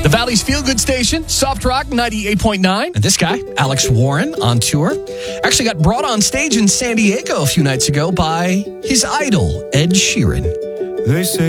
Valley's Feel Good Station, Soft Rock 98.9. And this guy, Alex Warren, on tour, actually got brought on stage in San Diego a few nights ago by his idol, Ed Sheeran. They say